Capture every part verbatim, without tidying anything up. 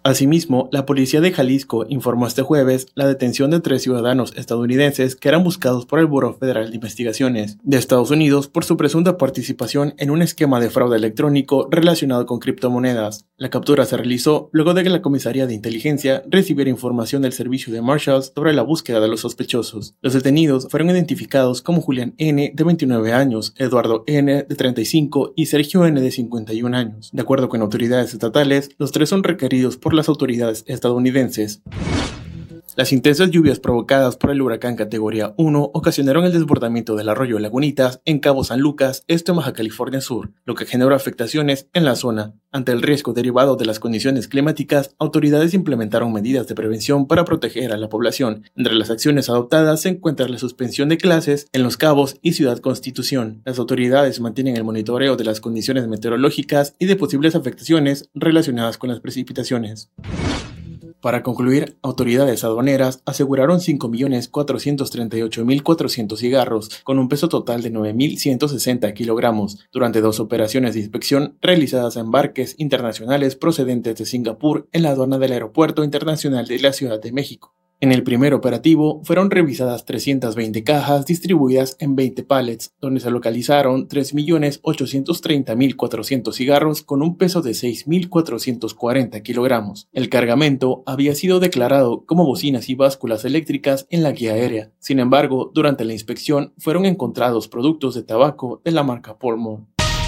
Asimismo, la policía de Jalisco informó este jueves la detención de tres ciudadanos estadounidenses que eran buscados por el Buró Federal de Investigaciones de Estados Unidos por su presunta participación en un esquema de fraude electrónico relacionado con criptomonedas. La captura se realizó luego de que la Comisaría de Inteligencia recibiera información del Servicio de Marshals sobre la búsqueda de los sospechosos. Los detenidos fueron identificados como Julián N., de veintinueve años, Eduardo N., de treinta y cinco y Sergio N., de cincuenta y un años. De acuerdo con autoridades estatales, los tres son requeridos por las autoridades estadounidenses. Las intensas lluvias provocadas por el huracán categoría uno ocasionaron el desbordamiento del arroyo Lagunitas en Cabo San Lucas, esto en Baja California Sur, lo que generó afectaciones en la zona. Ante el riesgo derivado de las condiciones climáticas, autoridades implementaron medidas de prevención para proteger a la población. Entre las acciones adoptadas se encuentra la suspensión de clases en Los Cabos y Ciudad Constitución. Las autoridades mantienen el monitoreo de las condiciones meteorológicas y de posibles afectaciones relacionadas con las precipitaciones. Para concluir, autoridades aduaneras aseguraron cinco millones cuatrocientos treinta y ocho mil cuatrocientos cigarros con un peso total de nueve mil ciento sesenta kilogramos durante dos operaciones de inspección realizadas en barques internacionales procedentes de Singapur en la aduana del Aeropuerto Internacional de la Ciudad de México. En el primer operativo fueron revisadas trescientas veinte cajas distribuidas en veinte pallets, donde se localizaron tres millones ochocientos treinta mil cuatrocientos cigarros con un peso de seis mil cuatrocientos cuarenta kilogramos. El cargamento había sido declarado como bocinas y básculas eléctricas en la guía aérea. Sin embargo, durante la inspección fueron encontrados productos de tabaco de la marca Polmore.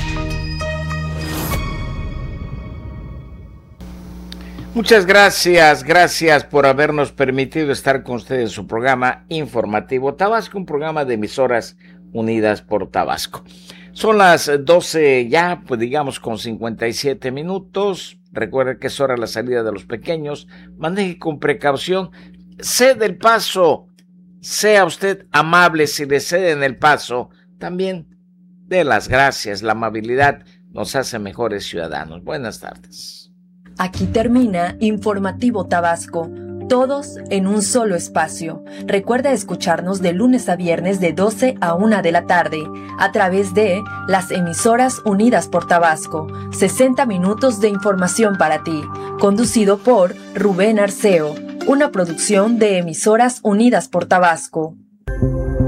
Muchas gracias, gracias por habernos permitido estar con ustedes en su programa informativo Tabasco, un programa de emisoras unidas por Tabasco. Son las doce ya, pues digamos con cincuenta y siete minutos. Recuerde que es hora de la salida de los pequeños. Maneje con precaución, cede el paso, sea usted amable si le ceden el paso. También dé las gracias, la amabilidad nos hace mejores ciudadanos. Buenas tardes. Aquí termina Informativo Tabasco, todos en un solo espacio. Recuerda escucharnos de lunes a viernes de doce a una de la tarde, a través de las emisoras unidas por Tabasco. sesenta minutos de información para ti, conducido por Rubén Arceo, una producción de emisoras unidas por Tabasco.